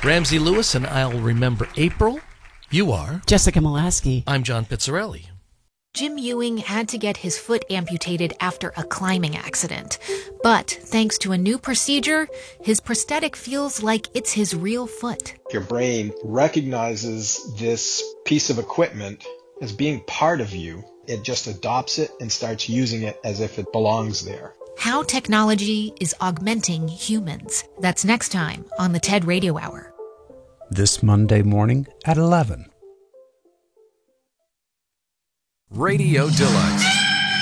Ramsey Lewis and I'll Remember April. You are Jessica Molaski. I'm John Pizzarelli. Jim Ewing had to get his foot amputated after a climbing accident. But thanks to a new procedure, his prosthetic feels like it's his real foot. Your brain recognizes this piece of equipment as being part of you. It just adopts it and starts using it as if it belongs there. How technology is augmenting humans. That's next time on the TED Radio Hour. This Monday morning at 11. Radio Deluxe.